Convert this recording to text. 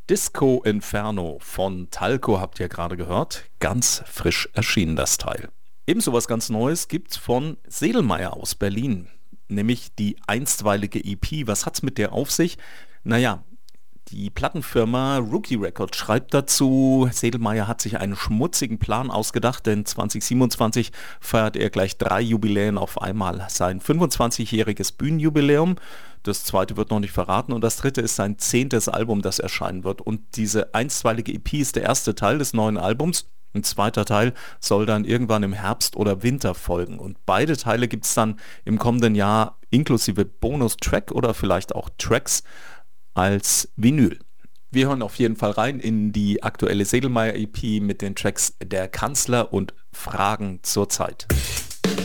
Disco Inferno von Talco habt ihr gerade gehört. Ganz frisch erschienen das Teil. Ebenso was ganz Neues gibt's von Sedlmayr aus Berlin, nämlich die einstweilige EP. Was hat's mit der auf sich? Naja, die Plattenfirma Rookie Records schreibt dazu, Sedlmayr hat sich einen schmutzigen Plan ausgedacht, denn 2027 feiert er gleich 3 Jubiläen auf einmal. Sein 25-jähriges Bühnenjubiläum, das zweite wird noch nicht verraten, und das dritte ist sein 10. Album, das erscheinen wird. Und diese einstweilige EP ist der erste Teil des neuen Albums. Ein zweiter Teil soll dann irgendwann im Herbst oder Winter folgen. Und beide Teile gibt es dann im kommenden Jahr inklusive Bonustrack oder vielleicht auch Tracks als Vinyl. Wir hören auf jeden Fall rein in die aktuelle Sedlmayr EP mit den Tracks Der Kanzler und Fragen zur Zeit.